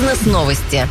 Бизнес-новости.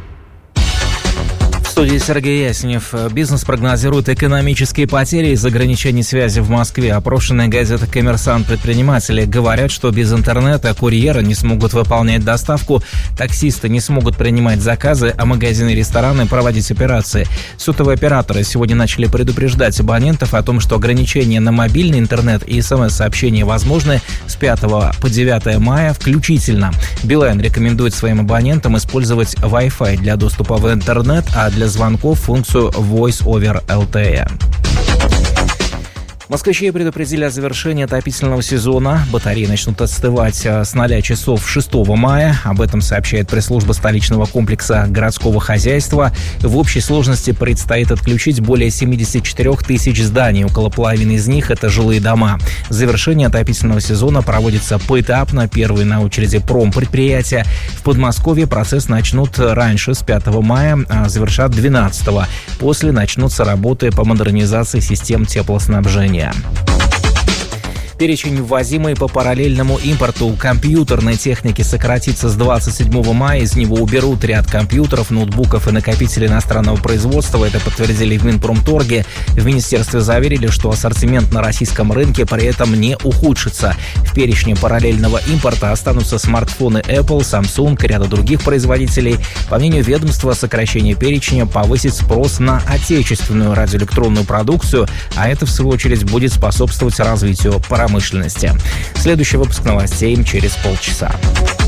В студии Сергей Яснев. Бизнес прогнозирует экономические потери из ограничений связи в Москве. Опрошенные газеты «Коммерсант» предприниматели говорят, что без интернета курьеры не смогут выполнять доставку, таксисты не смогут принимать заказы, а магазины и рестораны проводить операции. Сотовые операторы сегодня начали предупреждать абонентов о том, что ограничения на мобильный интернет и СМС-сообщения возможны с 5 по 9 мая включительно. Билайн рекомендует своим абонентам использовать Wi-Fi для доступа в интернет, а для звонков функцию Voice over LTE. Москвичей предупредили о завершении отопительного сезона. Батареи начнут остывать с 0 часов 6 мая. Об этом сообщает пресс-служба столичного комплекса городского хозяйства. В общей сложности предстоит отключить более 74 тысяч зданий. Около половины из них – это жилые дома. Завершение отопительного сезона проводится поэтапно. Первые на очереди промпредприятия. В Подмосковье процесс начнут раньше, с 5 мая, а завершат 12. После начнутся работы по модернизации систем теплоснабжения. Перечень ввозимой по параллельному импорту компьютерной техники сократится с 27 мая. Из него уберут ряд компьютеров, ноутбуков и накопителей иностранного производства. Это подтвердили в Минпромторге. В министерстве заверили, что ассортимент на российском рынке при этом не ухудшится. В перечне параллельного импорта останутся смартфоны Apple, Samsung и ряда других производителей. По мнению ведомства, сокращение перечня повысит спрос на отечественную радиоэлектронную продукцию, а это, в свою очередь, будет способствовать развитию промышленности. Следующий выпуск новостей через полчаса.